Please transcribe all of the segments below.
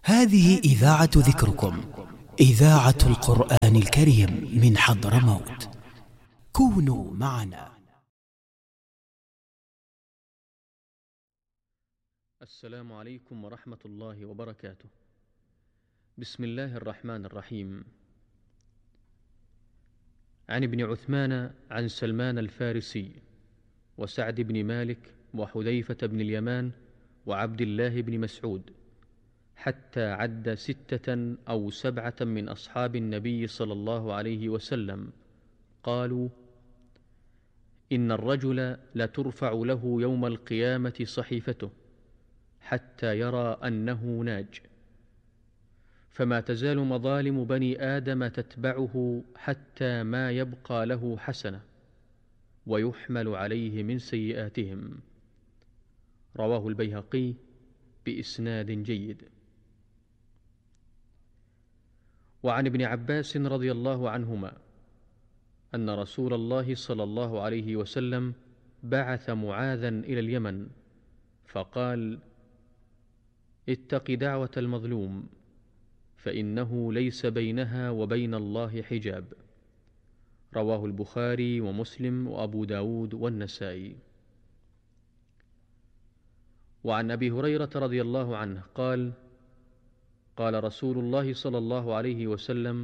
هذه إذاعة ذكركم، إذاعة القرآن الكريم من حضرموت. كونوا معنا. السلام عليكم ورحمة الله وبركاته. بسم الله الرحمن الرحيم. عن ابن عثمان عن سلمان الفارسي وسعد بن مالك وحذيفة بن اليمان وعبد الله بن مسعود، حتى عد 6 أو 7 من أصحاب النبي صلى الله عليه وسلم قالوا: إن الرجل لترفع له يوم القيامة صحيفته حتى يرى أنه ناج، فما تزال مظالم بني آدم تتبعه حتى ما يبقى له حسنة ويحمل عليه من سيئاتهم. رواه البيهقي بإسناد جيد. وعن ابن عباس رضي الله عنهما أن رسول الله صلى الله عليه وسلم بعث معاذا إلى اليمن فقال: اتق دعوة المظلوم فإنه ليس بينها وبين الله حجاب. رواه البخاري ومسلم وأبو داود والنسائي. وعن أبي هريرة رضي الله عنه قال: قال رسول الله صلى الله عليه وسلم: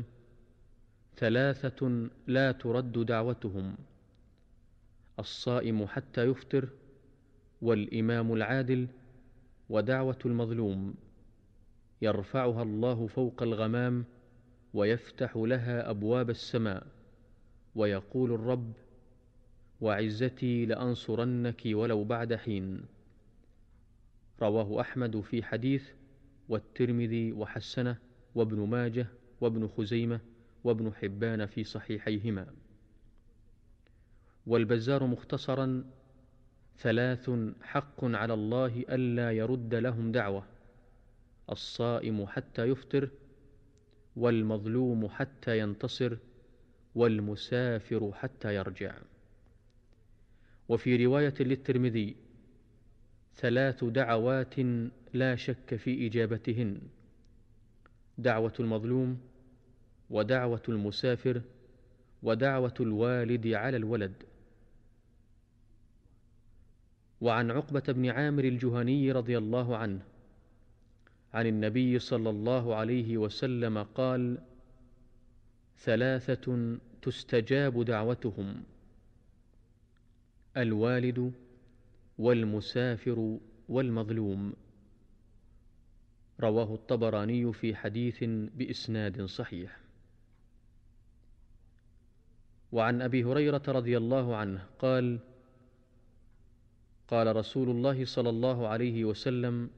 3 لا ترد دعوتهم: الصائم حتى يفطر، والإمام العادل، ودعوة المظلوم، يرفعها الله فوق الغمام ويفتح لها أبواب السماء، ويقول الرب: وعزتي لأنصرنك ولو بعد حين. رواه أحمد في حديث، والترمذي وحسنه، وابن ماجه وابن خزيمة وابن حبان في صحيحيهما. والبزار مختصرا: 3 حق على الله ألا يرد لهم دعوة: الصائم حتى يفطر، والمظلوم حتى ينتصر، والمسافر حتى يرجع. وفي رواية للترمذي: 3 دعوات لا شك في إجابتهن: دعوة المظلوم، ودعوة المسافر، ودعوة الوالد على الولد. وعن عقبة بن عامر الجهني رضي الله عنه عن النبي صلى الله عليه وسلم قال: 3 تستجاب دعوتهم: الوالد، والمسافر، والمظلوم. رواه الطبراني في حديث بإسناد صحيح. وعن أبي هريرة رضي الله عنه قال: قال رسول الله صلى الله عليه وسلم: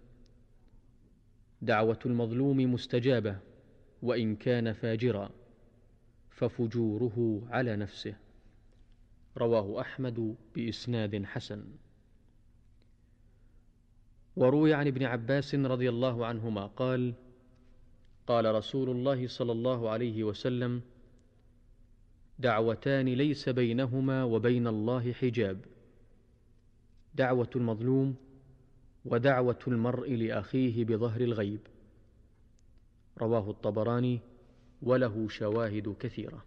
دعوة المظلوم مستجابة وإن كان فاجرا، ففجوره على نفسه. رواه أحمد بإسناد حسن. وروي عن ابن عباس رضي الله عنهما قال: قال رسول الله صلى الله عليه وسلم: دعوتان ليس بينهما وبين الله حجاب: دعوة المظلوم، ودعوة المرء لأخيه بظهر الغيب. رواه الطبراني وله شواهد كثيرة.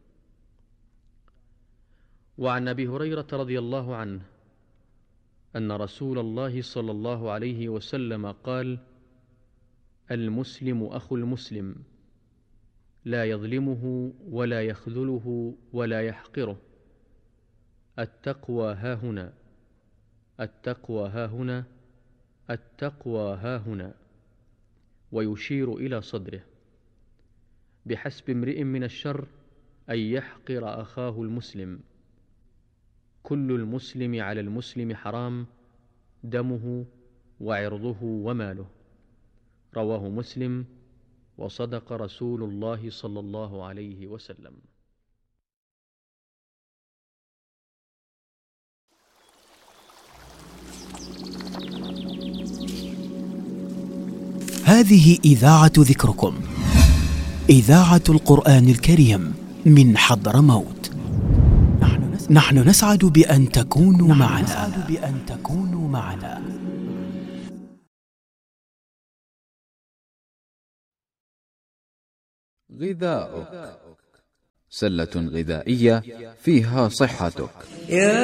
وعن أبي هريرة رضي الله عنه أن رسول الله صلى الله عليه وسلم قال: المسلم أخو المسلم، لا يظلمه ولا يخذله ولا يحقره. التقوى هاهنا، التقوى هاهنا، التقوى هاهنا. ويشير إلى صدره. بحسب امرئ من الشر أن يحقر أخاه المسلم. كل المسلم على المسلم حرام، دمه وعرضه وماله. رواه مسلم. وصدق رسول الله صلى الله عليه وسلم. هذه إذاعة ذكركم، إذاعة القرآن الكريم من حضرموت. نحن نسعد بأن تكونوا معنا. غذاؤك، سلة غذائية فيها صحتك.